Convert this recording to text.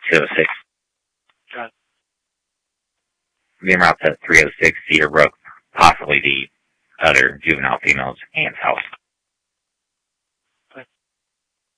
206. Got it. Being route to 306 Cedar Brook, possibly the other juvenile female's aunt's house.